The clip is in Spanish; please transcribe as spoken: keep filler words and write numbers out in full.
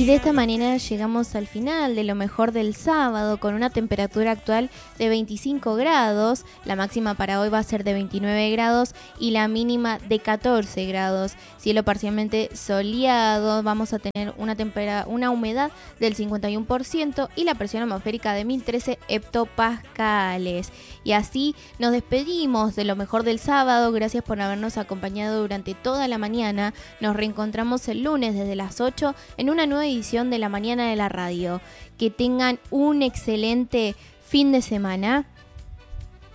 Y de esta manera llegamos al final de lo mejor del sábado, con una temperatura actual de veinticinco grados. La máxima para hoy va a ser de veintinueve grados y la mínima de catorce grados. Cielo parcialmente soleado, vamos a tener una, tempera- una humedad del cincuenta y uno por ciento y la presión atmosférica de mil trece hectopascales. Y así nos despedimos de lo mejor del sábado. Gracias por habernos acompañado durante toda la mañana. Nos reencontramos el lunes desde las ocho en una nueva edición de La Mañana de la Radio. Que tengan un excelente fin de semana.